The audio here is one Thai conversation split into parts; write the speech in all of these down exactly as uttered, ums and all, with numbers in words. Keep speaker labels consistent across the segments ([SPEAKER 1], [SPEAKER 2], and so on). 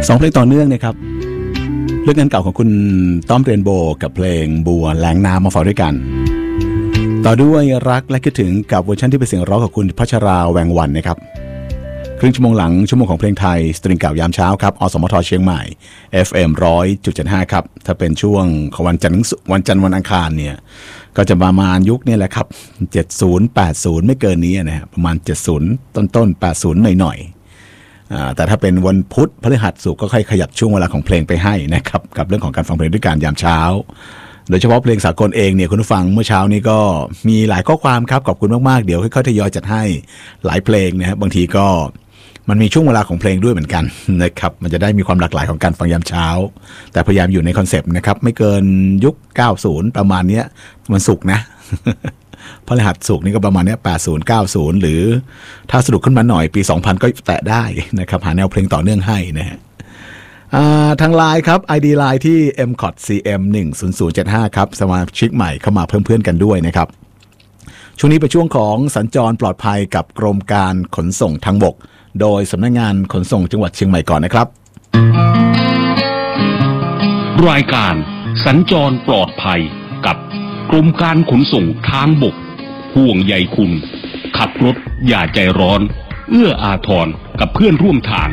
[SPEAKER 1] สองเพลงต่อเนื่องนะครับเรื่องงานเก่าของคุณต้อมเรนโบว์กับเพลงบัวแหลงน้ำมาฝากด้วยกันต่อด้วยรักและคิดถึงกับเวอร์ชันที่เป็นเสียงร้องของคุณพัชราแวงวันนะครับครึ่งชั่วโมงหลังชั่วโมงของเพลงไทยสตริงเก่ายามเช้าครับอสมทเชียงใหม่ เอฟ เอ็ม หนึ่งร้อยจุดเจ็ดห้า ครับถ้าเป็นช่วงของวันจันทร์วันจันทร์วันอังคารเนี่ยก็จะประมาณยุคนี้แหละครับเจ็ดสิบ แปดสิบไม่เกินนี้นะฮะประมาณเจ็ดสิบต้นๆแปดสิบหน่อยๆแต่ถ้าเป็นวันพุธพฤหัสศุกร์ก็ค่อยขยับช่วงเวลาของเพลงไปให้นะครับกับเรื่องของการฟังเพลงด้วยกันยามเช้าโดยเฉพาะเพลงสากลเองเนี่ยคุณผู้ฟังเมื่อเช้านี้ก็มีหลายข้อความครับขอบคุณมากๆเดี๋ยวค่อยๆทยอยจัดให้หลายเพลงนะฮะบางทีก็มันมีช่วงเวลาของเพลงด้วยเหมือนกันนะครับมันจะได้มีความหลากหลายของการฟังยามเช้าแต่พยายามอยู่ในคอนเซปต์นะครับไม่เกินยุคเก้าสิบประมาณนี้มันศุกร์นะพฤหัสศุกร์นี่ก็ประมาณนี้แปดสิบ เก้าสิบหรือถ้าสะดวกขึ้นมาหน่อยปีสองพันก็แตะได้นะครับหาแนวเพลงต่อเนื่องให้นะฮะทางไลน์ครับ ไอ ดี ไลน์ที่ เอ็ม ซี โอ ที ซี เอ็ม หนึ่ง ศูนย์ ศูนย์ เจ็ด ห้า ครับสมาชิกใหม่เข้ามาเพิ่มเพื่อนกันด้วยนะครับช่วงนี้เป็นช่วงของสัญจรปลอดภัยกับกรมการขนส่งทางบกโดยสำนักงานขนส่งจังหวัดเชียงใหม่ก่อนนะครับ
[SPEAKER 2] รายการสัญจรปลอดภัยกับกรมการขนส่งทางบกห่วงใยคุณขับรถอย่าใจร้อนเอื้ออาทรกับเพื่อนร่วมทาง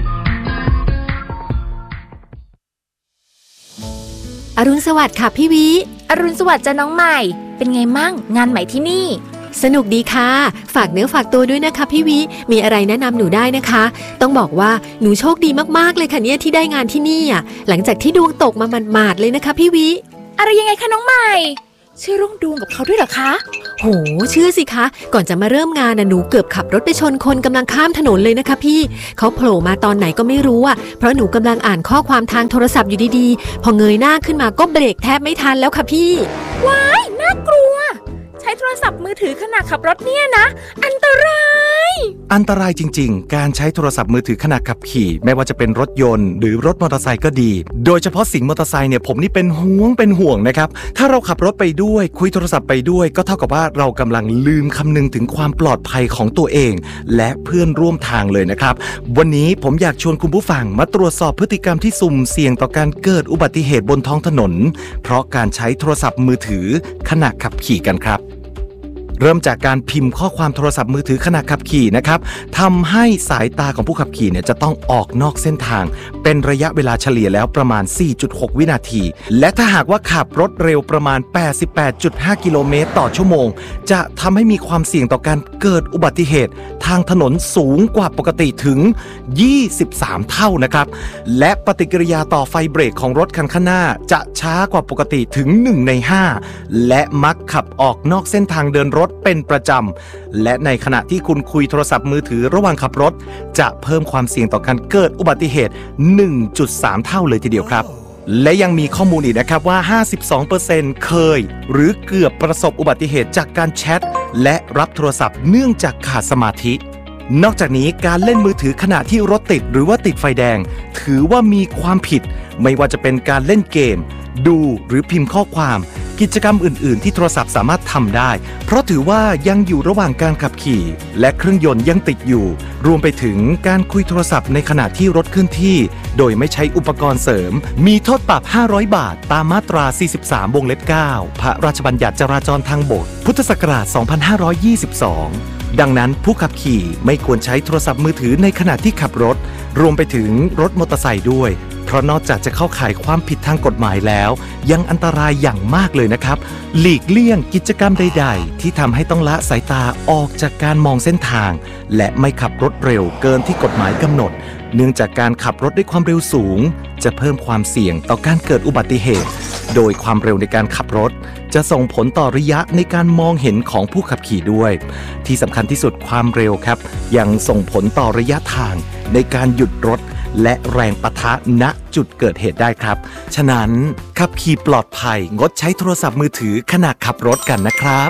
[SPEAKER 3] อรุณสวัสดิ์ค่ะพี่วิอรุณสวัสดิ์จ้ะน้องใหม่เป็นไงมั่งงานใหม่ที่นี่
[SPEAKER 4] สนุกดีค่ะฝากเนื้อฝากตัวด้วยนะคะพี่วิมีอะไรแนะนำหนูได้นะคะต้องบอกว่าหนูโชคดีมากๆเลยค่ะเนี่ยที่ได้งานที่นี่อ่ะหลังจากที่ดวงตกมาหมาดๆเลยนะคะพี่วิ
[SPEAKER 3] อะไรยังไงคะน้องใหม่เชื่อเรื่องดวงกับเขาด้วยเหรอคะ
[SPEAKER 4] โหเชื่อสิคะก่อนจะมาเริ่มงานน่ะหนูเกือบขับรถไปชนคนกำลังข้ามถนนเลยนะคะพี่เขาโผล่มาตอนไหนก็ไม่รู้อ่ะเพราะหนูกำลังอ่านข้อความทางโทรศัพท์อยู่ดีๆพอเงยหน้าขึ้นมาก็เบรกแทบไม่ทันแล้วค่ะพี่
[SPEAKER 3] ว้ายน่ากลัวใช้โทรศัพท์มือถือขณะขับรถเนี่ยนะอันตราย
[SPEAKER 5] อันตรายจริงๆการใช้โทรศัพท์มือถือขณะขับขี่ไม่ว่าจะเป็นรถยนต์หรือรถมอเตอร์ไซค์ก็ดีโดยเฉพาะสิงห์มอเตอร์ไซค์เนี่ยผมนี่เป็นห่วงเป็นห่วงนะครับถ้าเราขับรถไปด้วยคุยโทรศัพท์ไปด้วยก็เท่ากับว่าเรากำลังลืมคำนึงถึงความปลอดภัยของตัวเองและเพื่อนร่วมทางเลยนะครับวันนี้ผมอยากชวนคุณผู้ฟังมาตรวจสอบพฤติกรรมที่สุ่มเสี่ยงต่อการเกิดอุบัติเหตุบนท้องถนนเพราะการใช้โทรศัพท์มือถือขณะขับขี่กันครับเริ่มจากการพิมพ์ข้อความโทรศัพท์มือถือขณะขับขี่นะครับทำให้สายตาของผู้ขับขี่เนี่ยจะต้องออกนอกเส้นทางเป็นระยะเวลาเฉลี่ยแล้วประมาณ สี่จุดหก วินาทีและถ้าหากว่าขับรถเร็วประมาณ แปดสิบแปดจุดห้า กิโลเมตรต่อชั่วโมงจะทำให้มีความเสี่ยงต่อการเกิดอุบัติเหตุทางถนนสูงกว่าปกติถึงยี่สิบสามเท่านะครับและปฏิกิริยาต่อไฟเบรกของรถคันข้างหน้าจะช้ากว่าปกติถึงหนึ่งในห้าและมักขับออกนอกเส้นทางเดินรถเป็นประจำและในขณะที่คุณคุยโทรศัพท์มือถือระหว่างขับรถจะเพิ่มความเสี่ยงต่อการเกิดอุบัติเหตุ หนึ่งจุดสาม เท่าเลยทีเดียวครับและยังมีข้อมูลอีกนะครับว่า ห้าสิบสองเปอร์เซ็นต์ เคยหรือเกือบประสบอุบัติเหตุจากการแชทและรับโทรศัพท์เนื่องจากขาดสมาธินอกจากนี้การเล่นมือถือขณะที่รถติดหรือว่าติดไฟแดงถือว่ามีความผิดไม่ว่าจะเป็นการเล่นเกมดูหรือพิมพ์ข้อความกิจกรรมอื่นๆที่โทรศัพท์สามารถทำได้เพราะถือว่ายังอยู่ระหว่างการขับขี่และเครื่องยนต์ยังติดอยู่รวมไปถึงการคุยโทรศัพท์ในขณะที่รถเคลื่อนที่โดยไม่ใช้อุปกรณ์เสริมมีโทษปรับห้าร้อยบาทตามมาตราสี่สิบสามวงเล็บเก้าพระราชบัญญัติจราจรทางบกพุทธศักราชสองพันห้าร้อยยี่สิบสองดังนั้นผู้ขับขี่ไม่ควรใช้โทรศัพท์มือถือในขณะที่ขับรถรวมไปถึงรถมอเตอร์ไซค์ด้วยเพราะนอกจากจะเข้าข่ายความผิดทางกฎหมายแล้วยังอันตรายอย่างมากเลยนะครับหลีกเลี่ยงกิจกรรมใดๆที่ทำให้ต้องละสายตาออกจากการมองเส้นทางและไม่ขับรถเร็วเกินที่กฎหมายกำหนดเนื่องจากการขับรถด้วยความเร็วสูงจะเพิ่มความเสี่ยงต่อการเกิดอุบัติเหตุโดยความเร็วในการขับรถจะส่งผลต่อระยะในการมองเห็นของผู้ขับขี่ด้วยที่สำคัญที่สุดความเร็วครับยังส่งผลต่อระยะทางในการหยุดรถและแรงปะทะณจุดเกิดเหตุได้ครับฉะนั้นขับขี่ปลอดภัยงดใช้โทรศัพท์มือถือขณะขับรถกันนะครับ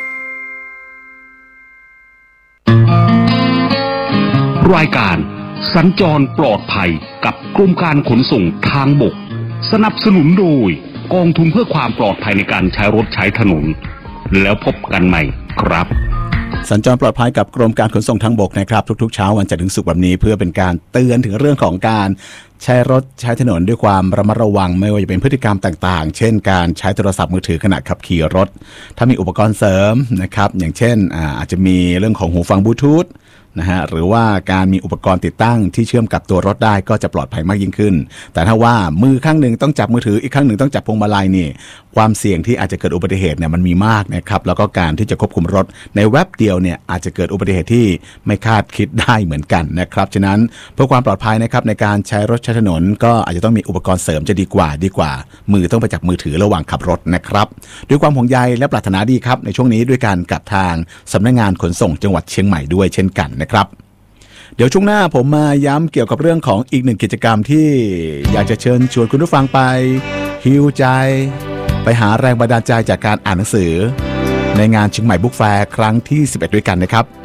[SPEAKER 2] รายการสัญจรปลอดภัยกับกรมการขนส่งทางบกสนับสนุนโดยกองทุนเพื่อความปลอดภัยในการใช้รถใช้ถนนแล้วพบกันใหม่ครับ
[SPEAKER 1] สัญจรปลอดภัยกับกรมการขนส่งทางบกนะครับทุกๆเช้าวันจันทร์ถึงศุกร์แบบนี้เพื่อเป็นการเตือนถึงเรื่องของการใช้รถใช้ถนนด้วยความระมัดระวังไม่ว่าจะเป็นพฤติกรรมต่างๆเช่นการใช้โทรศัพท์มือถือขณะขับขี่รถถ้ามีอุปกรณ์เสริมนะครับอย่างเช่น อา, อาจจะมีเรื่องของหูฟังบลูทูธนะฮะหรือว่าการมีอุปกรณ์ติดตั้งที่เชื่อมกับตัวรถได้ก็จะปลอดภัยมากยิ่งขึ้นแต่ถ้าว่ามือข้างหนึ่งต้องจับมือถืออีกข้างหนึ่งต้องจับพวงมาลัยนี่ความเสี่ยงที่อาจจะเกิดอุบัติเหตุเนี่ยมันมีมากนะครับแล้วก็การที่จะควบคุมรถในแวบเดียวเนี่ยอาจจะเกิดอุบัติเหตุที่ไม่คาดคิดได้เหมือนกันนะครับฉะนั้นเพื่อความปลอดภัยนะครับในการใช้รถใช้ถนนก็อาจจะต้องมีอุปกรณ์เสริมจะดีกว่าดีกว่ามือต้องไปจับมือถือระหว่างขับรถนะครับด้วยความห่วงใยและปรารถนาดีครับในช่วงนี้ด้วยการกับทางสำนักงานขนส่งจังหวัดเชียงใหม่ด้วยเช่นกันนะครับเดี๋ยวช่วงหน้าผมมาย้ำเกี่ยวกับเรื่องของอีกหนึ่งกิจกรรมที่อยากจะเชิญชวนคุณผู้ฟังไปฮีลใจไปหาแรงบันดาลใจจากการอ่านหนังสือในงานเชียงใหม่บุ๊กแฟร์ครั้งที่สิบเอ็ดด้วยกันนะครับ